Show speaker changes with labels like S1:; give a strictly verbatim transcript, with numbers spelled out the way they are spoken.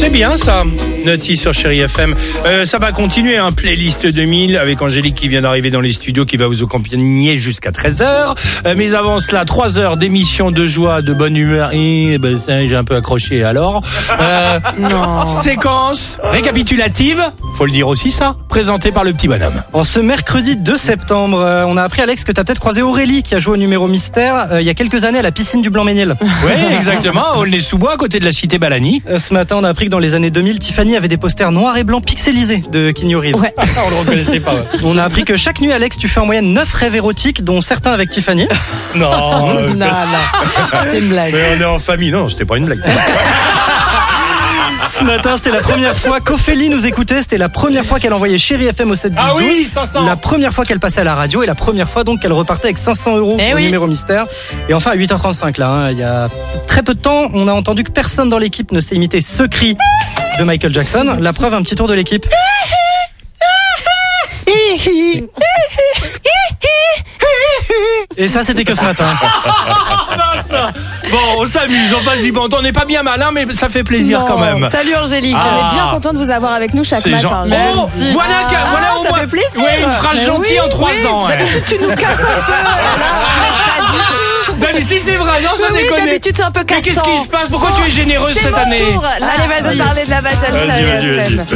S1: C'est bien ça, Naughty sur Chérie F M. Euh, ça va continuer, un hein, playlist deux mille avec Angélique qui vient d'arriver dans les studios, qui va vous accompagner jusqu'à treize heures. Euh, mais avant cela, trois heures d'émission de joie, de bonne humeur. Et ben, ça, j'ai un peu accroché alors. Euh,
S2: non.
S1: Séquence récapitulative, faut le dire aussi ça, présentée par le petit bonhomme.
S3: En ce mercredi deux septembre, euh, on a appris, Alex, que tu as peut-être croisé Aurélie qui a joué au numéro mystère euh, il y a quelques années à la piscine du Blanc-Ménil.
S1: Oui, exactement, à Aulnay-sous-Bois, à côté de la cité Balani.
S3: Euh, ce matin, on a appris que dans les années deux mille, Tiffany avait des posters noirs et blancs pixelisés de Keanu Reeves.
S2: Ouais.
S1: On le reconnaissait pas. Ouais.
S3: On a appris que chaque nuit, Alex, tu fais en moyenne neuf rêves érotiques, dont certains avec Tiffany.
S1: Non, euh,
S2: non, non, c'était une blague.
S1: Mais on est en famille, non, c'était pas une blague.
S3: Ce matin, c'était la première fois qu'Ophélie nous écoutait. C'était la première fois qu'elle envoyait Chérie F M au sept dix douze.
S1: Ah oui, cinq cents.
S3: La première fois qu'elle passait à la radio et la première fois donc qu'elle repartait avec cinq cents euros
S2: eh
S3: au
S2: oui.
S3: numéro mystère. Et enfin, à huit heures trente-cinq, là, hein, il y a très peu de temps, on a entendu que personne dans l'équipe ne sait imiter ce cri de Michael Jackson. La preuve, un petit tour de l'équipe. Et ça, c'était que ce matin.
S1: Bon, on s'amuse, on passe du bon temps. On n'est pas bien malin, mais ça fait plaisir
S2: Non.
S1: quand même.
S2: Salut Angélique.
S1: Ah.
S4: On est bien content de vous avoir avec nous chaque
S1: C'est
S4: matin.
S1: genre-
S4: Merci.
S1: Oh, voilà,
S2: Ah,
S1: qu'à- voilà au
S2: ça
S1: moins-
S2: fait plaisir.
S1: Ouais, une phrase
S2: Mais
S1: gentille
S2: oui,
S1: en trois
S2: oui.
S1: ans. Ouais.
S2: D'habitude, tu nous casses un peu. Là, pas du tout.
S1: Non, mais si c'est vrai, non, ça
S2: Mais oui,
S1: déconne.
S2: d'habitude, c'est un peu
S1: Mais
S2: cassant.
S1: qu'est-ce qui se passe? Pourquoi tu es généreuse
S4: C'est
S1: cette
S4: mon
S1: année?
S4: tour. Là,
S2: Allez,
S4: on va
S2: vas-y.
S4: parler de la battle
S1: Vas-y,
S4: Chérie
S1: vas-y,
S4: F M.
S1: vas-y.